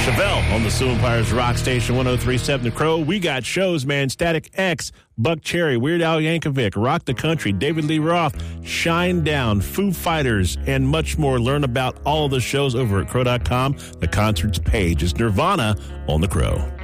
Chevelle on the Sioux Empires Rock Station 103.7 The Crow. We got shows, man. Static X, Buck Cherry, Weird Al Yankovic, Rock the Country, David Lee Roth, Shine Down, Foo Fighters, and much more. Learn about all of the shows over at Crow.com. The concerts page is Nirvana on The Crow.